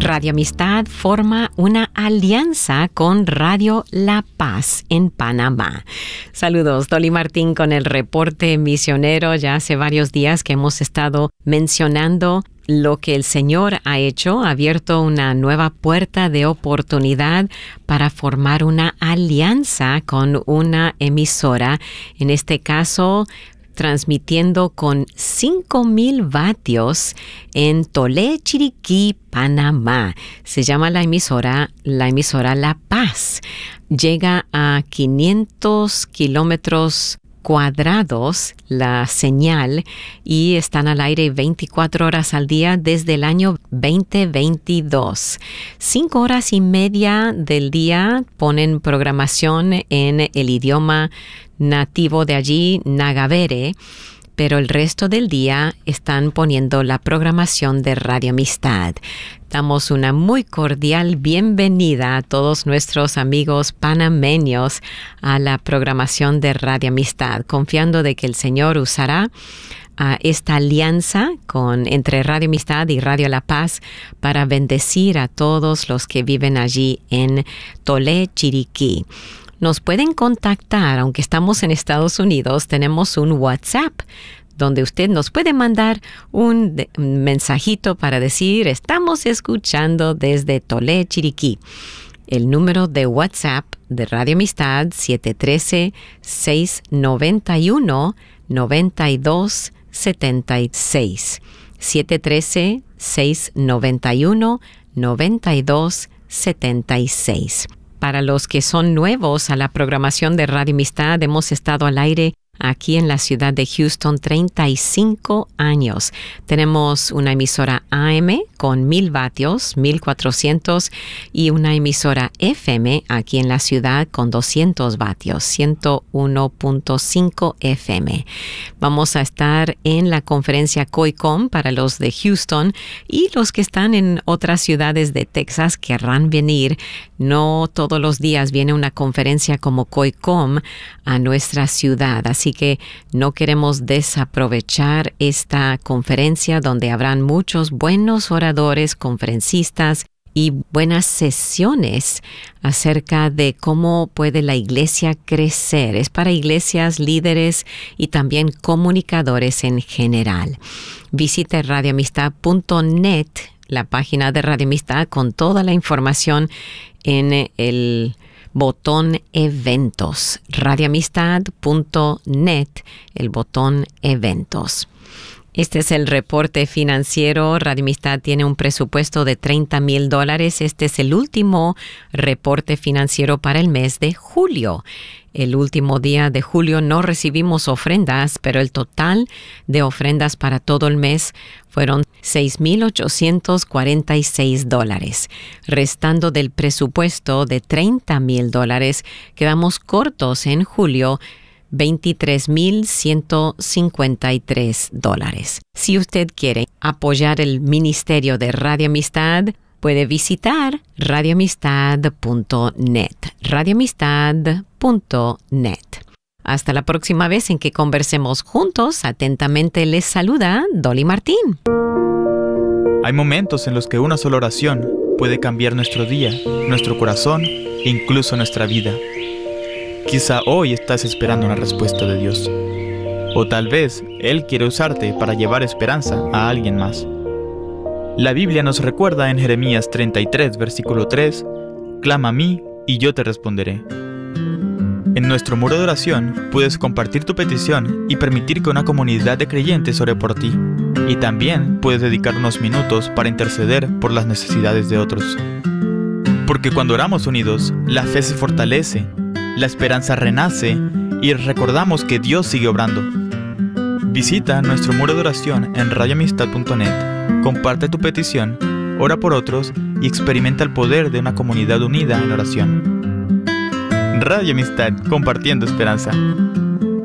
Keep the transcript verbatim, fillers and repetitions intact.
Radio Amistad forma una alianza con Radio La Paz en Panamá. Saludos, Dolly Martín con el reporte misionero. Ya hace varios días que hemos estado mencionando lo que el Señor ha hecho, ha abierto una nueva puerta de oportunidad para formar una alianza con una emisora, en este caso transmitiendo con cinco mil vatios en Tolé, Chiriquí, Panamá. Se llama la emisora, la emisora La Paz. Llega a quinientos kilómetros cuadrados la señal y están al aire veinticuatro horas al día desde el año veinte veintidós. Cinco horas y media del día ponen programación en el idioma nativo de allí, Nagavere, pero el resto del día están poniendo la programación de Radio Amistad. Damos una muy cordial bienvenida a todos nuestros amigos panameños a la programación de Radio Amistad, confiando de que el Señor usará a esta alianza con, entre Radio Amistad y Radio La Paz para bendecir a todos los que viven allí en Tolé, Chiriquí. Nos pueden contactar, aunque estamos en Estados Unidos, tenemos un WhatsApp donde usted nos puede mandar un de, mensajito para decir, estamos escuchando desde Tolé, Chiriquí. El número de WhatsApp de Radio Amistad, siete uno tres, seis nueve uno, nueve dos siete seis. siete uno tres, seis nueve uno, nueve dos siete seis. Para los que son nuevos a la programación de Radio Amistad, hemos estado al aire aquí en la ciudad de Houston treinta y cinco años. Tenemos una emisora A M con mil vatios, mil cuatrocientos, y una emisora F M aquí en la ciudad con doscientos vatios, ciento uno punto cinco F M. Vamos a estar en la conferencia COICOM para los de Houston, y los que están en otras ciudades de Texas querrán venir. No todos los días viene una conferencia como COICOM a nuestra ciudad, así que no queremos desaprovechar esta conferencia donde habrán muchos buenos oradores, conferencistas y buenas sesiones acerca de cómo puede la iglesia crecer. Es para iglesias, líderes y también comunicadores en general. Visite radio amistad punto net, la página de Radio Amistad, con toda la información en el botón eventos. radio amistad punto net, el botón eventos. Este es el reporte financiero. Radio Amistad tiene un presupuesto de treinta mil dólares. Este es el último reporte financiero para el mes de julio. El último día de julio no recibimos ofrendas, pero el total de ofrendas para todo el mes fueron seis mil ochocientos cuarenta y seis dólares. Restando del presupuesto de treinta mil dólares, quedamos cortos en julio veintitrés mil ciento cincuenta y tres dólares. Si usted quiere apoyar el ministerio de Radio Amistad, puede visitar radio amistad punto net. radio amistad punto net. Hasta la próxima vez en que conversemos juntos. Atentamente les saluda Dolly Martín. Hay momentos en los que una sola oración puede cambiar nuestro día, nuestro corazón e incluso nuestra vida. Quizá hoy estás esperando una respuesta de Dios. O tal vez Él quiere usarte para llevar esperanza a alguien más. La Biblia nos recuerda en Jeremías treinta y tres, versículo tres, «Clama a mí y yo te responderé». En nuestro muro de oración puedes compartir tu petición y permitir que una comunidad de creyentes ore por ti. Y también puedes dedicar unos minutos para interceder por las necesidades de otros. Porque cuando oramos unidos, la fe se fortalece, la esperanza renace y recordamos que Dios sigue obrando. Visita nuestro muro de oración en radio amistad punto net, comparte tu petición, ora por otros y experimenta el poder de una comunidad unida en oración. Radio Amistad, compartiendo esperanza.